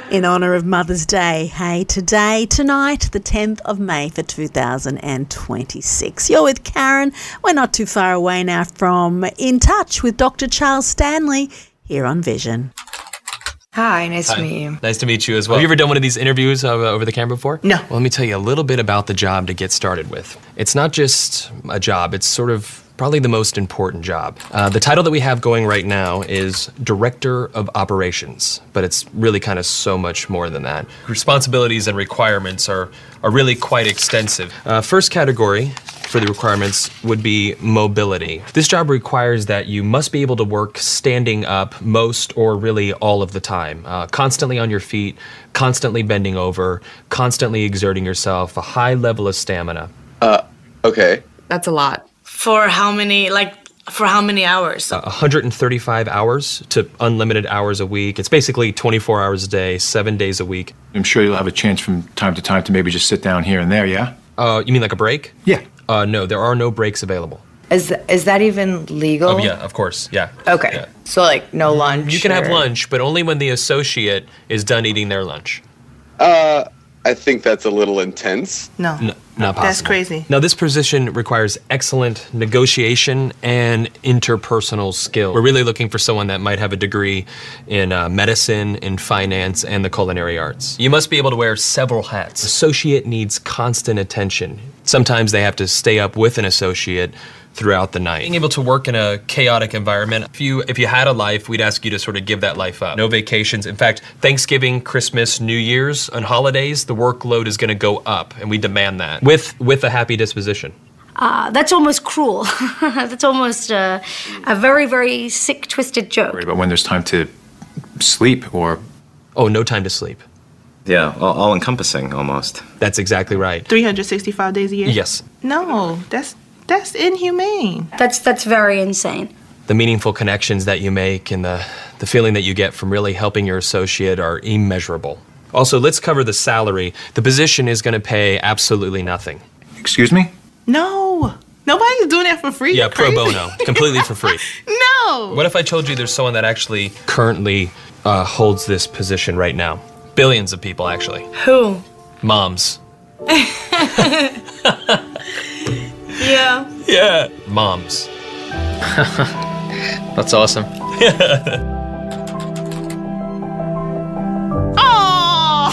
In honour of Mother's Day, hey, tonight, the 10th of May for 2026. You're with Karen. We're not too far away now from In Touch with Dr. Charles Stanley here on Vision. Hi, nice to meet you. Nice to meet you as well. Have you ever done one of these interviews over the camera before? No. Well, let me tell you a little bit about the job to get started with. It's not just a job, it's sort of probably the most important job. The title that we have going right now is Director of Operations, but it's really kind of so much more than that. Responsibilities and requirements are really quite extensive. First category for the requirements would be mobility. This job requires that you must be able to work standing up most or really all of the time, constantly on your feet, constantly bending over, constantly exerting yourself, a high level of stamina. Okay. That's a lot. For how many hours? 135 hours to unlimited hours a week. It's basically 24 hours a day, 7 days a week. I'm sure you'll have a chance from time to time to maybe just sit down here and there, yeah? You mean like a break? Yeah. No, there are no breaks available. Is that even legal? Oh, yeah, of course, yeah. Okay. Yeah. So, like, no lunch? You can have lunch, but only when the associate is done eating their lunch. I think that's a little intense. No, not possible. That's crazy. Now, this position requires excellent negotiation and interpersonal skill. We're really looking for someone that might have a degree in medicine, in finance, and the culinary arts. You must be able to wear several hats. Associate needs constant attention. Sometimes they have to stay up with an associate throughout the night. Being able to work in a chaotic environment, if you had a life, we'd ask you to sort of give that life up. No vacations. In fact, Thanksgiving, Christmas, New Year's, and holidays, the workload is gonna go up, and we demand that with a happy disposition. That's almost cruel. That's almost a very, very sick, twisted joke. Worry about when there's time to sleep or... Oh, no time to sleep. Yeah, all-encompassing almost. That's exactly right. 365 days a year? Yes. No, that's inhumane. That's very insane. The meaningful connections that you make and the feeling that you get from really helping your associate are immeasurable. Also, let's cover the salary. The position is going to pay absolutely nothing. Excuse me? No. Nobody's doing that for free. Yeah, pro bono. Completely for free. No. What if I told you there's someone that actually currently holds this position right now? Billions of people, actually. Who? Moms. Yeah. Yeah. Moms. That's awesome. Oh.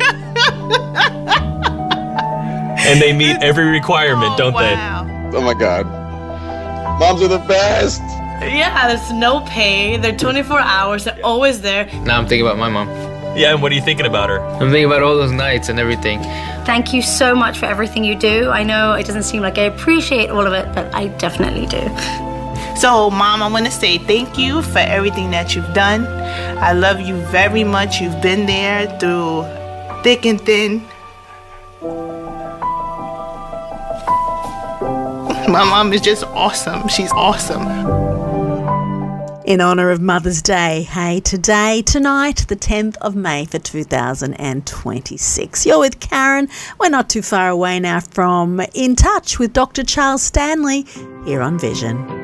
And they meet every requirement, don't wow. Oh my God. Moms are the best. Yeah, there's no pay. They're 24 hours. They're always there. Now I'm thinking about my mom. they? Yeah, and what are you thinking about her? I'm thinking about all those nights and everything. Thank you so much for everything you do. I know it doesn't seem like I appreciate all of it, but I definitely do. So, Mom, I want to say thank you for everything that you've done. I love you very much. You've been there through thick and thin. My mom is just awesome. She's awesome. In honour of Mother's Day, hey, tonight, the 10th of May for 2026. You're with Karen. We're not too far away now from In Touch with Dr. Charles Stanley here on Vision.